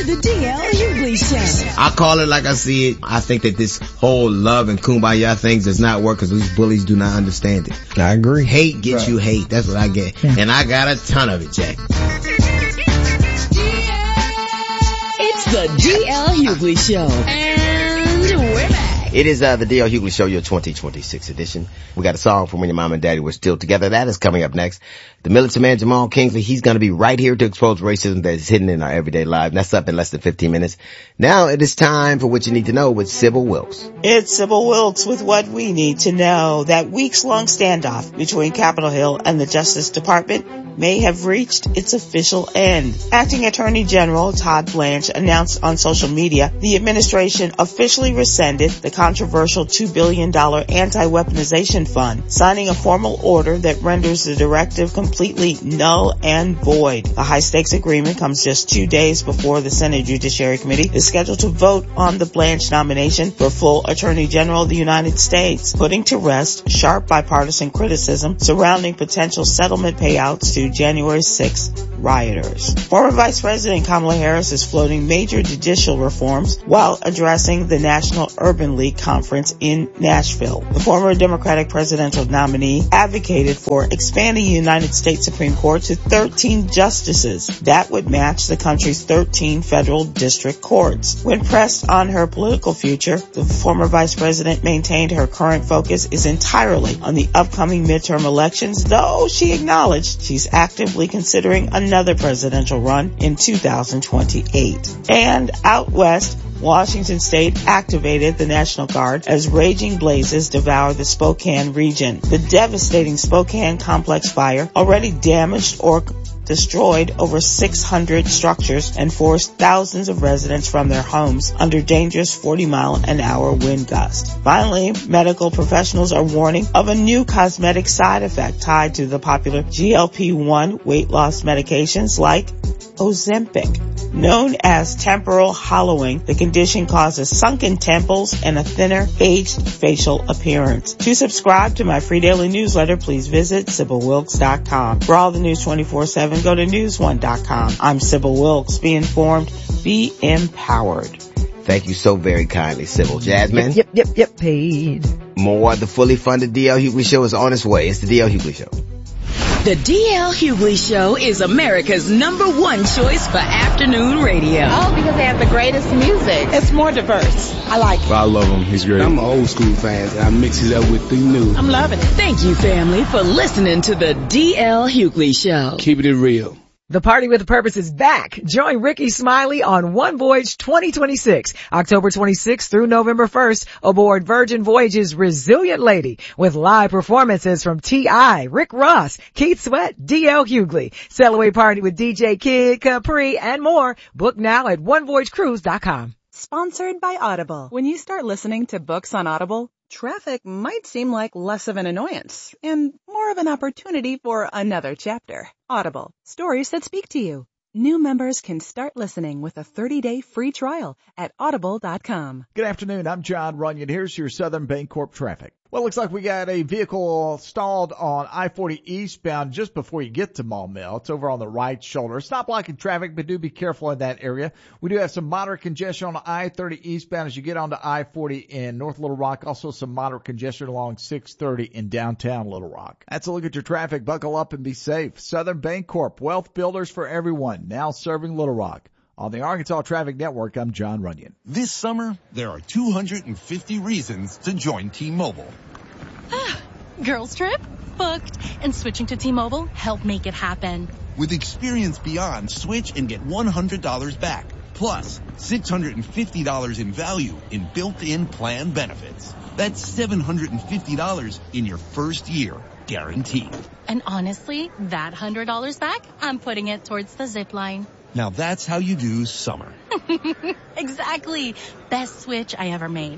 the DL Hughley Show. I call it like I see it. I think that this whole love and kumbaya things does not work because these bullies do not understand it. I agree. Hate gets you hate. That's what I get. Yeah. And I got a ton of it, Jack. It's the DL Hughley Show. And we're back. It is the DL Hughley Show, your 2026 edition. We got a song from When Your Mom and Daddy Were Still Together. That is coming up next. The militant man, Jamal Kingsley, he's going to be right here to expose racism that is hidden in our everyday lives. That's up in less than 15 minutes. Now it is time for What You Need to Know with Sybil Wilkes. It's Sybil Wilkes with What We Need to Know. That weeks-long standoff between Capitol Hill and the Justice Department may have reached its official end. Acting Attorney General Todd Blanche announced on social media the administration officially rescinded the controversial $2 billion anti-weaponization fund, signing a formal order that renders the directive completely null and void. The high-stakes agreement comes just 2 days before the Senate Judiciary Committee is scheduled to vote on the Blanche nomination for full Attorney General of the United States, putting to rest sharp bipartisan criticism surrounding potential settlement payouts to January 6th rioters. Former Vice President Kamala Harris is floating major judicial reforms while addressing the National Urban League Conference in Nashville. The former Democratic presidential nominee advocated for expanding the United States Supreme Court to 13 justices. That would match the country's 13 federal district courts. When pressed on her political future, the former vice president maintained her current focus is entirely on the upcoming midterm elections, though she acknowledged she's actively considering another presidential run in 2028. And out west, Washington State activated the National Guard as raging blazes devour the Spokane region. The devastating Spokane complex fire already damaged or destroyed over 600 structures and forced thousands of residents from their homes under dangerous 40-mile-an-hour wind gusts. Finally, medical professionals are warning of a new cosmetic side effect tied to the popular GLP-1 weight loss medications like Ozempic. Known as temporal hollowing, the condition causes sunken temples and a thinner, aged facial appearance. To subscribe to my free daily newsletter, please visit SybilWilkes.com. For all the news 24/7, go to News1.com. I'm Sybil Wilkes. Be informed, be empowered. Thank you so very kindly, Sybil. Jasmine? Yep, paid. More of the fully funded DL Hughley Show is on its way. It's the DL Hughley Show. The DL Hughley Show is America's #1 choice for afternoon radio. Oh, because they have the greatest music. It's more diverse. I like it. I love him. He's great. I'm an old school fan, and I mix it up with the new. I'm loving it. Thank you, family, for listening to the DL Hughley Show. Keeping it real. The Party with a Purpose is back. Join Ricky Smiley on One Voyage 2026, October 26th through November 1st, aboard Virgin Voyage's Resilient Lady, with live performances from T.I., Rick Ross, Keith Sweat, D.L. Hughley. Sail away party with DJ Kid Capri and more. Book now at onevoyagecruise.com. Sponsored by Audible. When you start listening to books on Audible, traffic might seem like less of an annoyance and more of an opportunity for another chapter. Audible. Stories that speak to you. New members can start listening with a 30-day free trial at audible.com. Good afternoon. I'm John Runyon. Here's your Southern Bancorp traffic. Well, it looks like we got a vehicle stalled on I-40 eastbound just before you get to Maumelle. It's over on the right shoulder. It's not blocking traffic, but do be careful in that area. We do have some moderate congestion on I-30 eastbound as you get onto I-40 in North Little Rock. Also some moderate congestion along 630 in downtown Little Rock. That's a look at your traffic. Buckle up and be safe. Southern Bancorp, wealth builders for everyone, now serving Little Rock. On the Arkansas Traffic Network, I'm John Runyon. This summer, there are 250 reasons to join T-Mobile. Girls trip? Booked. And switching to T-Mobile helped make it happen. With Experience Beyond, switch and get $100 back. Plus, $650 in value in built-in plan benefits. That's $750 in your first year, guaranteed. And honestly, that $100 back, I'm putting it towards the zip line. Now that's how you do summer. Exactly. Best switch I ever made.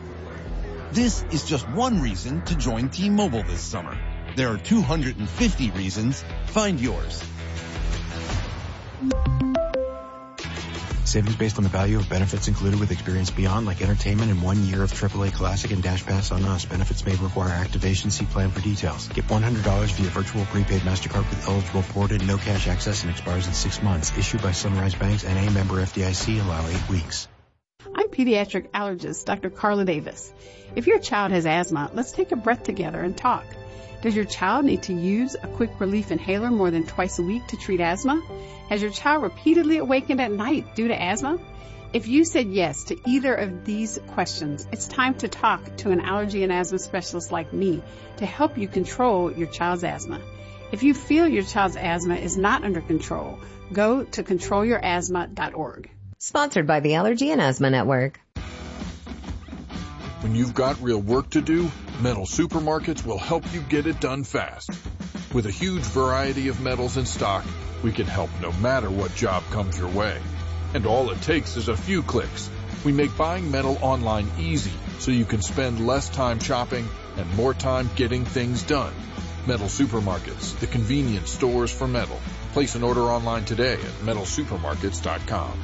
This is just one reason to join T-Mobile this summer. There are 250 reasons. Find yours. Savings based on the value of benefits included with Experience Beyond, like entertainment and 1 year of AAA Classic and Dash Pass on us. Benefits may require activation. See plan for details. Get $100 via virtual prepaid MasterCard with eligible ported, no cash access, and expires in 6 months. Issued by Sunrise Banks and a member FDIC. Allow 8 weeks. I'm pediatric allergist Dr. Carla Davis. If your child has asthma, let's take a breath together and talk. Does your child need to use a quick relief inhaler more than twice a week to treat asthma? Has your child repeatedly awakened at night due to asthma? If you said yes to either of these questions, it's time to talk to an allergy and asthma specialist like me to help you control your child's asthma. If you feel your child's asthma is not under control, go to controlyourasthma.org. Sponsored by the Allergy and Asthma Network. When you've got real work to do, Metal Supermarkets will help you get it done fast. With a huge variety of metals in stock, we can help no matter what job comes your way. And all it takes is a few clicks. We make buying metal online easy so you can spend less time shopping and more time getting things done. Metal Supermarkets, the convenience stores for metal. Place an order online today at metalsupermarkets.com.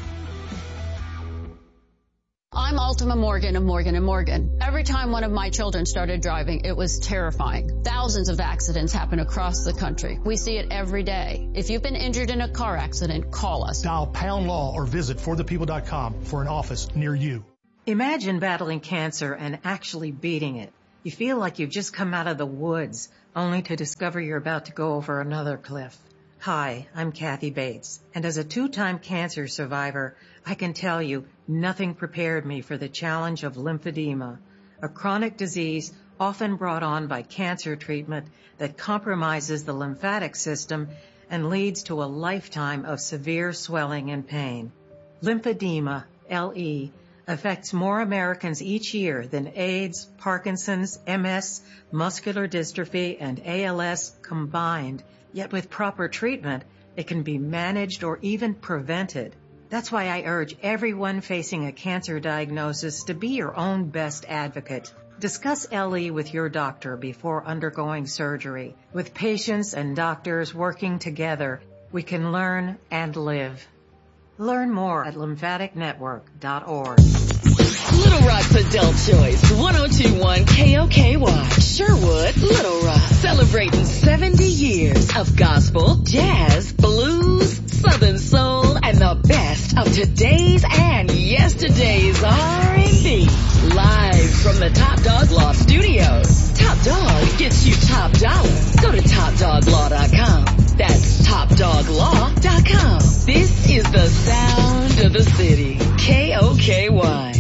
I'm Altima Morgan of Morgan & Morgan. Every time one of my children started driving, it was terrifying. Thousands of accidents happen across the country. We see it every day. If you've been injured in a car accident, call us. Dial pound law or visit forthepeople.com for an office near you. Imagine battling cancer and actually beating it. You feel like you've just come out of the woods, only to discover you're about to go over another cliff. Hi, I'm Kathy Bates, and as a 2-time cancer survivor, I can tell you nothing prepared me for the challenge of lymphedema, a chronic disease often brought on by cancer treatment that compromises the lymphatic system and leads to a lifetime of severe swelling and pain. Lymphedema, LE, affects more Americans each year than AIDS, Parkinson's, MS, muscular dystrophy, and ALS combined. Yet with proper treatment, it can be managed or even prevented. That's why I urge everyone facing a cancer diagnosis to be your own best advocate. Discuss LE with your doctor before undergoing surgery. With patients and doctors working together, we can learn and live. Learn more at lymphaticnetwork.org. Little Rock's Adult Choice, 1021 KOKY, Sherwood, Little Rock. Celebrating 70 years of gospel, jazz, blues, southern soul, and the best of today's and yesterday's R&B. Live from the Top Dog Law Studios. Top Dog gets you top dollar. Go to TopDogLaw.com. That's TopDogLaw.com. This is the sound of the city. KOKY.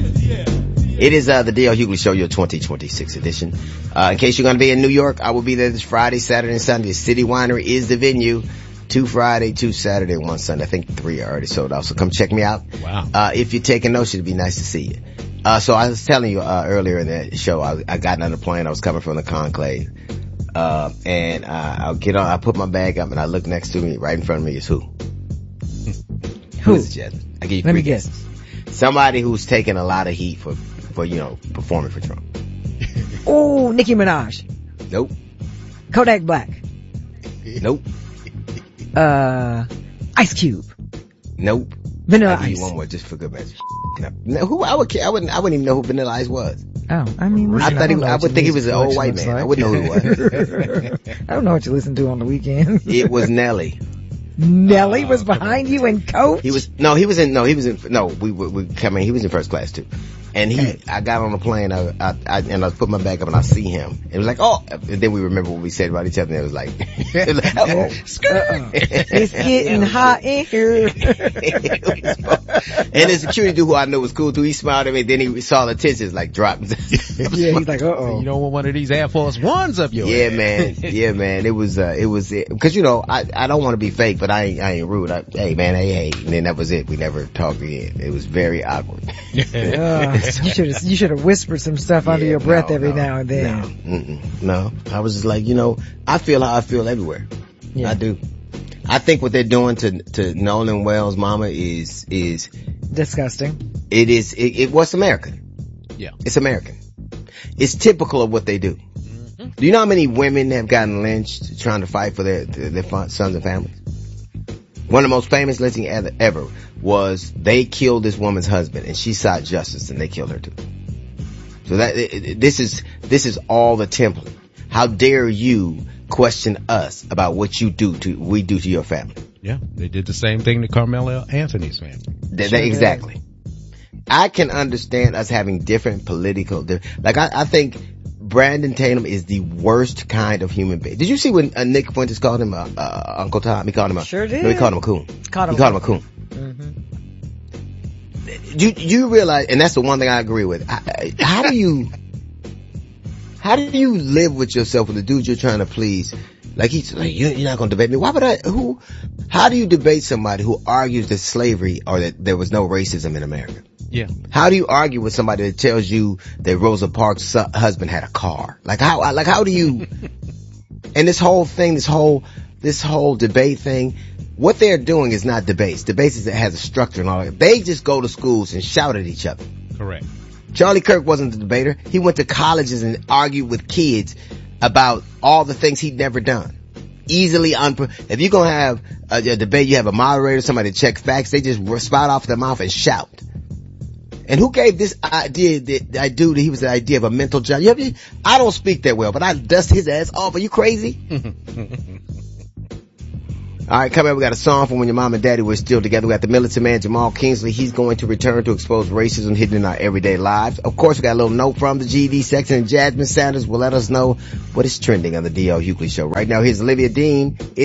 It is the D.L. Hughley Show, your 2026 edition. In case you're going to be in New York, I will be there this Friday, Saturday, and Sunday. City Winery is the venue. 2 Friday, 2 Saturday, 1 Sunday. I think 3 are already sold out. So come check me out. Wow. If you're taking notes, it'd be nice to see you. So I was telling you earlier in the show, I got on the plane. I was coming from the conclave. And I'll get on. I put my bag up, and I look next to me. Right in front of me is who? Who is it, Jasmine? I give you 3 guesses. Somebody who's taking a lot of heat for performing for Trump. Oh, Nicki Minaj. Nope. Kodak Black. Nope. Ice Cube. Nope. Vanilla I'll give Ice. you one more just for good measure. No, who I wouldn't even know who Vanilla Ice was. Oh, I mean, listen, I would think he was an old white man. I wouldn't know who he was. I don't know what you listen to on the weekend. It was Nelly. Nelly was behind you in coach? He was in first class too. And I got on the plane, I was putting my bag up and I see him. It was like, oh, and then we remember what we said about each other and it was like, oh, it's getting hot in here. And the security dude who I know was cool too, he smiled at me, then he saw the tensions like drop. Yeah, he's like, uh-oh. You don't want one of these Air Force Ones up your head. Yeah, man. It was cause I don't want to be fake, but I ain't rude. Hey. And then that was it. We never talked again. It was very awkward. You should have whispered some stuff under your breath every now and then. No. I was just like, I feel how I feel everywhere. Yeah. I do. I think what they're doing to Nolan Wells' mama is disgusting. It is. It was American. Yeah. It's American. It's typical of what they do. Mm-hmm. Do you know how many women have gotten lynched trying to fight for their sons and families? One of the most famous lynchings ever was they killed this woman's husband and she sought justice and they killed her too. So this is all the template. How dare you question us about what we do to your family? Yeah, they did the same thing to Carmelo Anthony's family. Exactly. I can understand us having different political, like I think Brandon Tatum is the worst kind of human being. Did you see when Nick Fuentes called him Uncle Tom? He called him Sure did. No, he called him a coon. He called him a coon. Mm-hmm. You realize, and that's the one thing I agree with. How do you live with yourself with the dude you're trying to please? Like he's like, you're not going to debate me. Why would how do you debate somebody who argues that slavery or that there was no racism in America? Yeah. How do you argue with somebody that tells you that Rosa Parks' husband had a car? How do you, and this whole thing, this whole debate thing, what they're doing is not debates. Debates is it has a structure and all that. They just go to schools and shout at each other. Correct. Charlie Kirk wasn't the debater. He went to colleges and argued with kids about all the things he'd never done. If you're going to have a debate, you have a moderator, somebody to check facts, they just spout off their mouth and shout. And who gave this idea that he was the idea of a mental judge? I don't speak that well, but I dust his ass off. Are you crazy? All right, coming up, we got a song from when your mom and daddy were still together. We got the militant man, Jamal Kingsley. He's going to return to expose racism hidden in our everyday lives. Of course, we got a little note from the GD section, and Jasmine Sanders will let us know what is trending on the D.L. Hughley Show. Right now, here's Olivia Dean.